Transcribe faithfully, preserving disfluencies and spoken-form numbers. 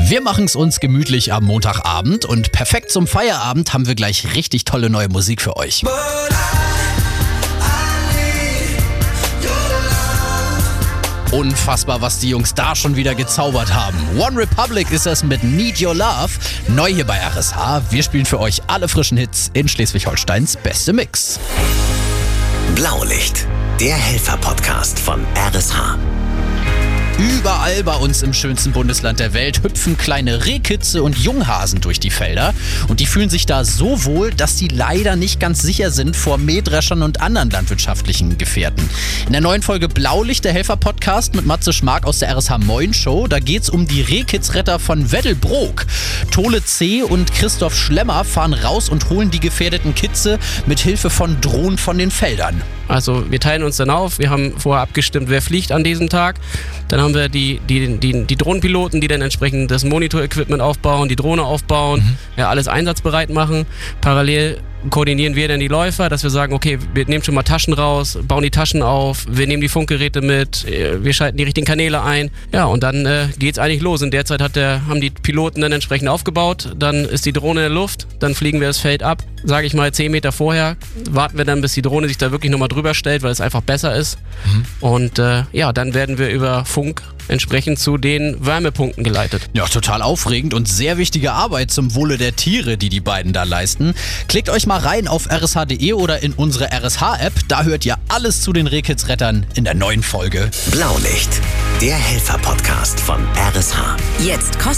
Wir machen es uns gemütlich am Montagabend und perfekt zum Feierabend haben wir gleich richtig tolle neue Musik für euch. Unfassbar, was die Jungs da schon wieder gezaubert haben. One Republic ist es mit Need Your Love. Neu hier bei R S H. Wir spielen für euch alle frischen Hits in Schleswig-Holsteins beste Mix. Blaulicht, der Helfer-Podcast von R S H. Überall bei uns im schönsten Bundesland der Welt hüpfen kleine Rehkitze und Junghasen durch die Felder. Und die fühlen sich da so wohl, dass sie leider nicht ganz sicher sind vor Mähdreschern und anderen landwirtschaftlichen Gefährten. In der neuen Folge Blaulicht, der Helfer-Podcast mit Matze Schmark aus der R S H Moin Show, da geht's um die Rehkitzretter von Weddelbrook. Tole C. und Christoph Schlemmer fahren raus und holen die gefährdeten Kitze mit Hilfe von Drohnen von den Feldern. Also wir teilen uns dann auf, wir haben vorher abgestimmt, wer fliegt an diesem Tag. Dann haben wir die, die, die, die Drohnenpiloten, die dann entsprechend das Monitor-Equipment aufbauen, die Drohne aufbauen, mhm. ja, alles einsatzbereit machen. Parallel koordinieren wir dann die Läufer, dass wir sagen, okay, wir nehmen schon mal Taschen raus, bauen die Taschen auf, wir nehmen die Funkgeräte mit, wir schalten die richtigen Kanäle ein. Ja, und dann äh, geht's eigentlich los. In der Zeit hat der, haben die Piloten dann entsprechend aufgebaut, dann ist die Drohne in der Luft, dann fliegen wir das Feld ab, sage ich mal zehn Meter vorher, warten wir dann, bis die Drohne sich da wirklich nochmal drüber stellt, weil es einfach besser ist. Mhm. Und äh, ja, dann werden wir über Funk entsprechend zu den Wärmepunkten geleitet. Ja, total aufregend und sehr wichtige Arbeit zum Wohle der Tiere, die die beiden da leisten. Klickt euch mal rein auf r s h punkt d e oder in unsere R S H-App. Da hört ihr alles zu den Rehkitzrettern in der neuen Folge. Blaulicht, der Helfer-Podcast von R S H. Jetzt kostenlos